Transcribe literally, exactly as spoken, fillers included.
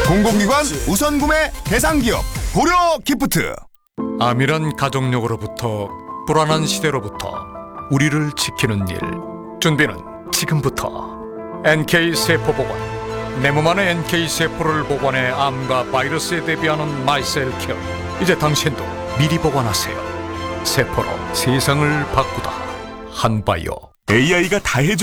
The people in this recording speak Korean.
공공기관 우선 구매 대상기업 고려 기프트. 암이란 가족력으로부터 불안한 시대로부터 우리를 지키는 일, 준비는 지금부터. 엔케이 세포보관, 내 몸 안의 엔케이 세포를 보관해 암과 바이러스에 대비하는 마이셀케어. 이제 당신도 미리 보관하세요. 세포로 세상을 바꾸다. 한바이오. 에이아이가 다 해줘.